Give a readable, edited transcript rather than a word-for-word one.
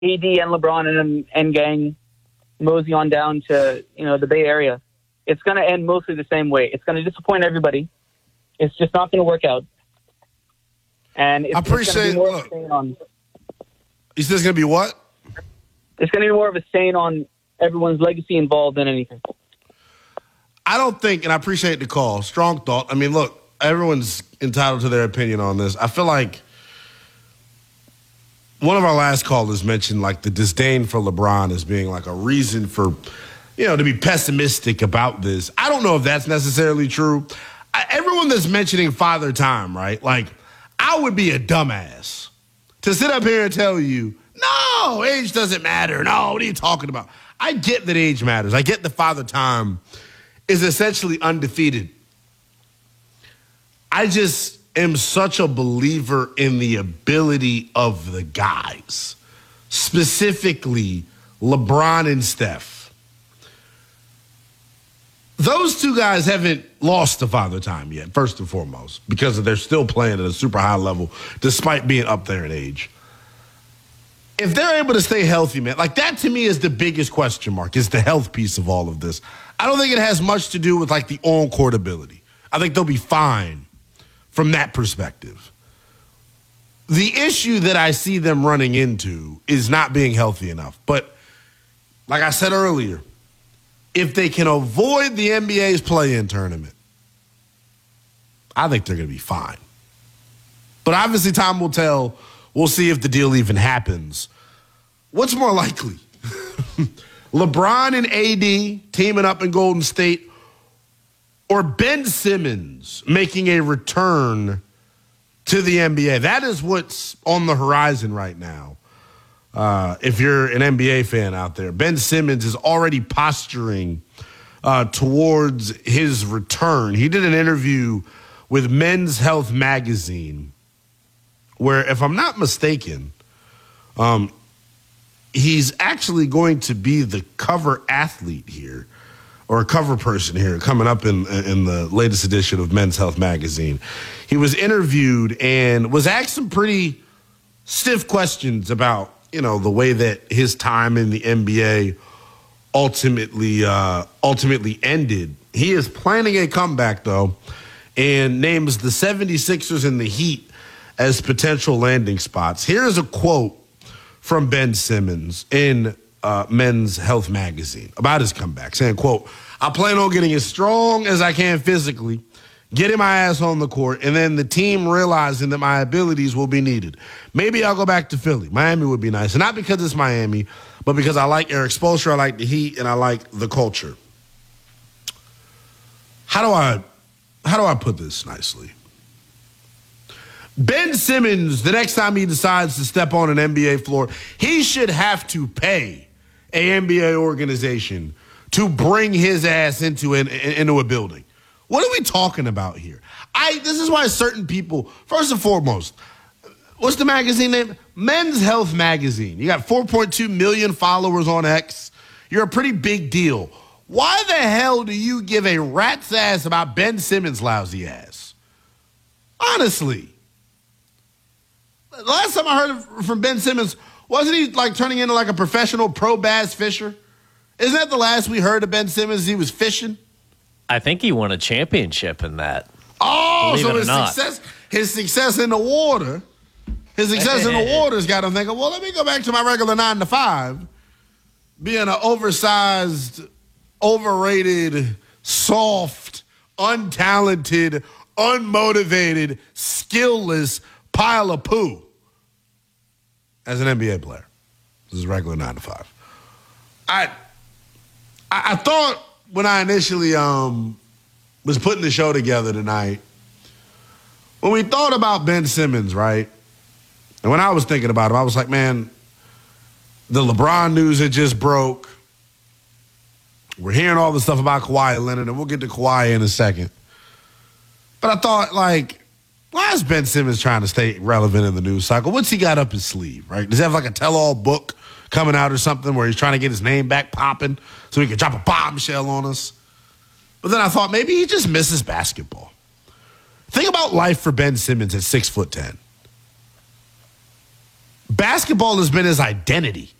AD and LeBron and gang mosey on down to, the Bay Area, it's going to end mostly the same way. It's going to disappoint everybody. It's just not going to work out. And it's going to be more of a stain on. He says it's going to be what? It's going to be more of a stain on everyone's legacy involved than anything. I don't think, and I appreciate the call. Strong thought. I mean, look, everyone's entitled to their opinion on this. I feel like one of our last callers mentioned like the disdain for LeBron as being like a reason for, to be pessimistic about this. I don't know if that's necessarily true. Everyone that's mentioning Father Time, right? Like, I would be a dumbass to sit up here and tell you, no, age doesn't matter. No, what are you talking about? I get that age matters. I get the Father Time is essentially undefeated. I just am such a believer in the ability of the guys, specifically LeBron and Steph. Those two guys haven't lost to Father Time yet, first and foremost, because they're still playing at a super high level despite being up there in age. If they're able to stay healthy, man, like that to me is the biggest question mark, is the health piece of all of this. I don't think it has much to do with like the on-court ability. I think they'll be fine from that perspective. The issue that I see them running into is not being healthy enough. But like I said earlier, if they can avoid the NBA's play-in tournament, I think they're going to be fine. But obviously time will tell. We'll see if the deal even happens. What's more likely? LeBron and AD teaming up in Golden State, or Ben Simmons making a return to the NBA? That is what's on the horizon right now. If you're an NBA fan out there, Ben Simmons is already posturing towards his return. He did an interview with Men's Health magazine where, if I'm not mistaken, he's actually going to be the cover athlete here, or a cover person here, coming up in the latest edition of Men's Health magazine. He was interviewed and was asked some pretty stiff questions about, the way that his time in the NBA ultimately ended. He is planning a comeback, though, and names the 76ers and the Heat as potential landing spots. Here's a quote from Ben Simmons in Men's Health magazine about his comeback, saying, quote, "I plan on getting as strong as I can physically, getting my ass on the court, and then the team realizing that my abilities will be needed. Maybe I'll go back to Philly. Miami would be nice. And not because it's Miami, but because I like Eric Spoelstra, I like the Heat, and I like the culture." How do I put this nicely? Ben Simmons, the next time he decides to step on an NBA floor, he should have to pay an NBA organization to bring his ass into a building. What are we talking about here? This is why certain people, first and foremost, what's the magazine name? Men's Health magazine. You got 4.2 million followers on X. You're a pretty big deal. Why the hell do you give a rat's ass about Ben Simmons' lousy ass? Honestly. The last time I heard from Ben Simmons, wasn't he like turning into like a professional pro bass fisher? Isn't that the last we heard of Ben Simmons? He was fishing? I think he won a championship in that. Oh, so his success in the water, has got him thinking, well, let me go back to my regular 9 to 5, being an oversized, overrated, soft, untalented, unmotivated, skillless pile of poo as an NBA player. This is regular 9 to 5. I thought when I initially was putting the show together tonight, when we thought about Ben Simmons, right? And when I was thinking about him, I was like, man, the LeBron news had just broke. We're hearing all the stuff about Kawhi Leonard, and we'll get to Kawhi in a second. But I thought, like, why is Ben Simmons trying to stay relevant in the news cycle? What's he got up his sleeve, right? Does he have like a tell-all book coming out or something where he's trying to get his name back popping so he can drop a bombshell on us? But then I thought maybe he just misses basketball. Think about life for Ben Simmons at 6'10". basketball has been his identity.